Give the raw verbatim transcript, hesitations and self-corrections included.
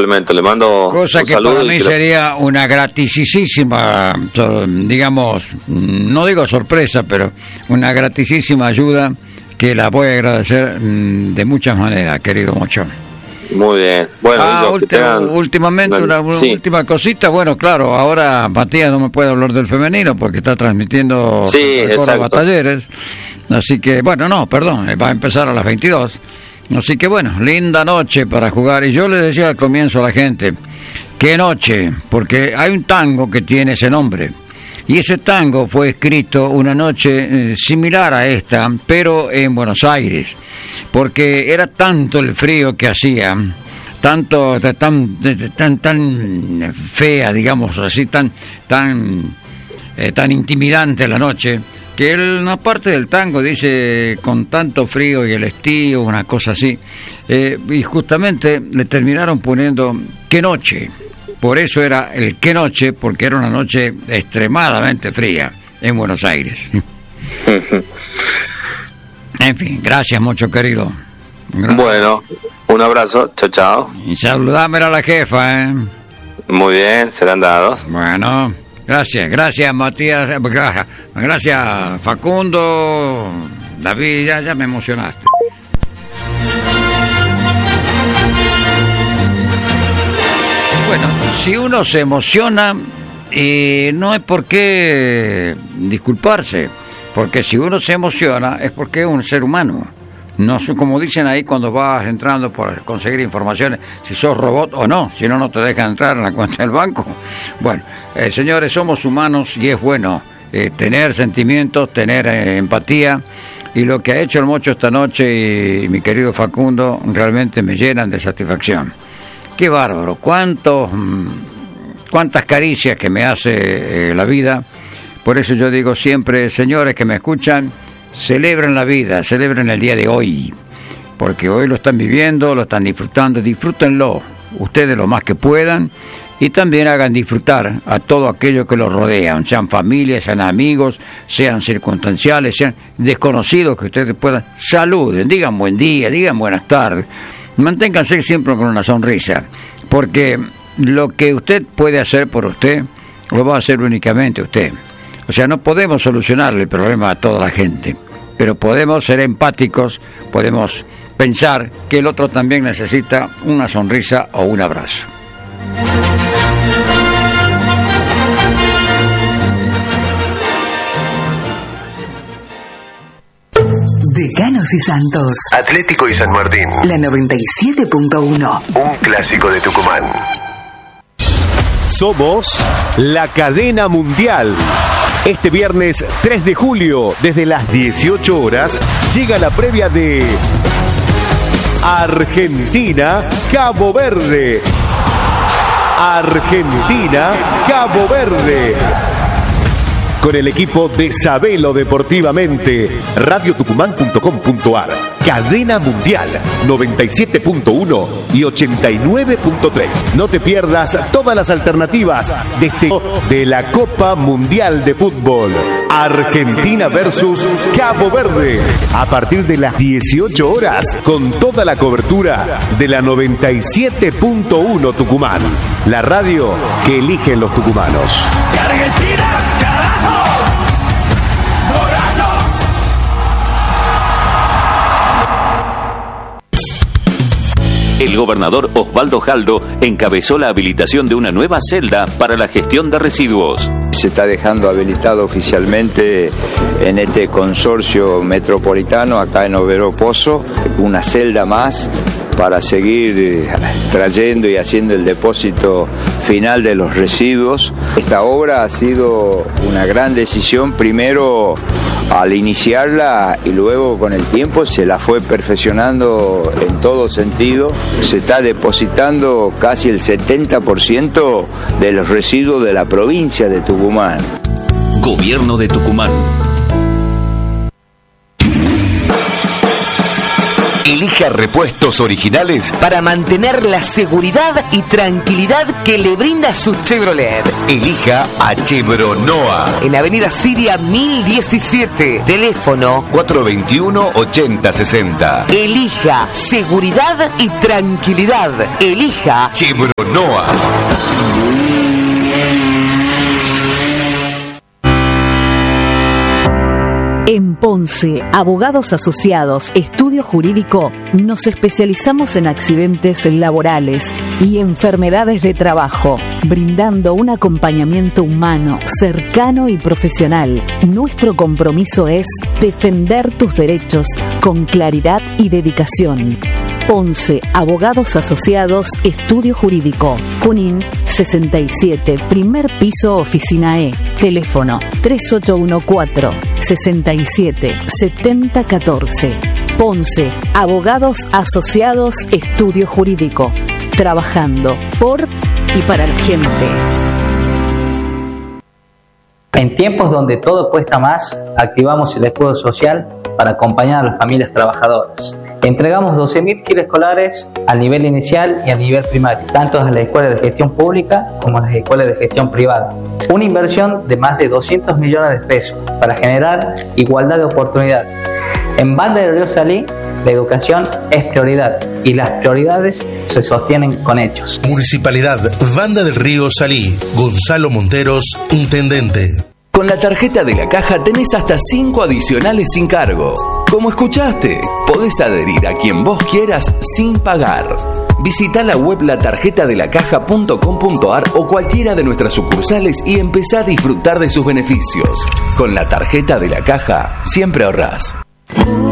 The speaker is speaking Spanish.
lamentablemente. Le mando cosa un que saludo. para mí que sería lo... una gratisísima, digamos, no digo sorpresa, pero una gratisísima ayuda que la voy a agradecer de muchas maneras, querido Mochón. Muy bien. Bueno, ah, digo, último, tengan... últimamente una, una sí. última cosita. Bueno, claro, ahora Matías no me puede hablar del femenino porque está transmitiendo sí, Córdoba Talleres. Así que, bueno, no, perdón, va a empezar a las veintidós. Así que, bueno, linda noche para jugar. Y yo le decía al comienzo a la gente, qué noche, porque hay un tango que tiene ese nombre. Y ese tango fue escrito una noche eh, similar a esta, pero en Buenos Aires, porque era tanto el frío que hacía, tanto tan tan tan fea, digamos así, tan tan eh, tan intimidante la noche, que él, una parte del tango dice con tanto frío y el estío, una cosa así, eh, y justamente le terminaron poniendo qué noche. Por eso era el qué noche, porque era una noche extremadamente fría en Buenos Aires. En fin, gracias mucho, querido. Gracias. Bueno, un abrazo, chao, chao. Y saludame a la jefa, ¿eh? Muy bien, serán dados. Bueno, gracias, gracias Matías, gracias Facundo, David, ya, ya me emocionaste. Bueno, si uno se emociona, eh, no es por qué disculparse, porque si uno se emociona es porque es un ser humano. No sé, como dicen ahí cuando vas entrando por conseguir informaciones, si sos robot o no, si no, no te dejan entrar en la cuenta del banco. Bueno, eh, señores, somos humanos y es bueno eh, tener sentimientos, tener eh, empatía, y lo que ha hecho el Mocho esta noche y, y mi querido Facundo realmente me llenan de satisfacción. Qué bárbaro, cuántos, cuántas caricias que me hace eh, la vida. Por eso yo digo siempre, señores que me escuchan, celebren la vida, celebren el día de hoy, porque hoy lo están viviendo, lo están disfrutando, disfrútenlo, ustedes lo más que puedan, y también hagan disfrutar a todo aquello que los rodean, sean familias, sean amigos, sean circunstanciales, sean desconocidos que ustedes puedan, saluden, digan buen día, digan buenas tardes. Manténganse siempre con una sonrisa, porque lo que usted puede hacer por usted, lo va a hacer únicamente usted. O sea, no podemos solucionarle el problema a toda la gente, pero podemos ser empáticos, podemos pensar que el otro también necesita una sonrisa o un abrazo. Decanos y Santos. Atlético y San Martín. La noventa y siete punto uno. Un clásico de Tucumán. Somos la cadena mundial. Este viernes tres de julio, desde las dieciocho horas, llega la previa de Argentina-Cabo Verde. Argentina-Cabo Verde. Con el equipo de Sabelo Deportivamente, radio tucumán punto com punto ar, cadena mundial noventa y siete punto uno y ochenta y nueve punto tres. No te pierdas todas las alternativas de este de la Copa Mundial de Fútbol. Argentina versus Cabo Verde. A partir de las dieciocho horas, con toda la cobertura de la noventa y siete punto uno Tucumán. La radio que eligen los tucumanos. ¡Argentina, carajo! ¡Golazo! El gobernador Osvaldo Jaldo encabezó la habilitación de una nueva celda para la gestión de residuos. Se está dejando habilitado oficialmente en este consorcio metropolitano, acá en Overo Pozo, una celda más para seguir trayendo y haciendo el depósito final de los residuos. Esta obra ha sido una gran decisión, primero al iniciarla y luego con el tiempo se la fue perfeccionando en todo sentido. Se está depositando casi el setenta por ciento de los residuos de la provincia de Tucumán. Gobierno de Tucumán. Elija repuestos originales para mantener la seguridad y tranquilidad que le brinda su Chevrolet. Elija a Chevronoa. En Avenida Siria mil diecisiete. Teléfono cuatro veintiuno, ochenta sesenta. Elija seguridad y tranquilidad. Elija Chevrolet. Chebronoa. En Ponce, Abogados Asociados, Estudio Jurídico, nos especializamos en accidentes laborales y enfermedades de trabajo, brindando un acompañamiento humano, cercano y profesional. Nuestro compromiso es defender tus derechos con claridad y dedicación. Ponce, Abogados Asociados, Estudio Jurídico, Junín sesenta y siete, primer piso, oficina E, teléfono tres ocho uno cuatro, sesenta y siete, setenta catorce. Ponce, Abogados Asociados, Estudio Jurídico, trabajando por y para la gente. En tiempos donde todo cuesta más, activamos el escudo social para acompañar a las familias trabajadoras. Entregamos doce mil kits escolares al nivel inicial y a nivel primario, tanto a las escuelas de gestión pública como a las escuelas de gestión privada. Una inversión de más de doscientos millones de pesos para generar igualdad de oportunidades. En Banda del Río Salí, la educación es prioridad y las prioridades se sostienen con hechos. Municipalidad Banda del Río Salí. Gonzalo Monteros, intendente. Con la tarjeta de la Caja tenés hasta cinco adicionales sin cargo. Como escuchaste, podés adherir a quien vos quieras sin pagar. Visita la web la tarjeta de la caja punto com punto a r o cualquiera de nuestras sucursales y empezá a disfrutar de sus beneficios. Con la tarjeta de la Caja, siempre ahorrás.